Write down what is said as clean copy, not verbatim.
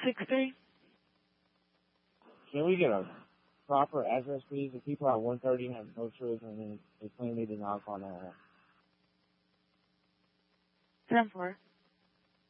6-3. Can we get a proper address, please? The people at 130 have no children, and they claim they did not call that. 10-4.